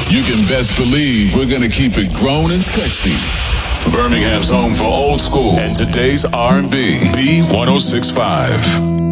you can best believe we're gonna keep it grown and sexy. Birmingham's home for old school and today's R&B. B1065.